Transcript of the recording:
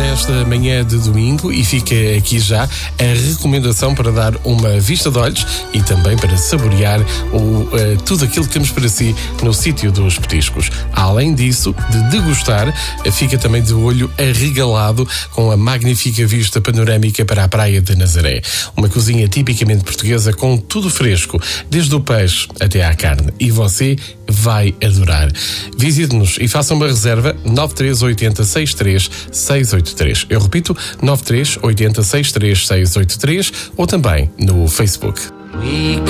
desta manhã de domingo e fica aqui já a recomendação para dar uma vista de olhos e também para saborear tudo aquilo que temos para si no sítio dos petiscos. Além disso, de degustar, fica também de olho arregalado com a magnífica vista panorâmica para a Praia de Nazaré. Uma cozinha tipicamente portuguesa com tudo fresco, desde o peixe até à carne. E você vai adorar. Visite-nos e faça uma reserva 9380 63 683. Eu repito, 9380 63 683 ou também no Facebook.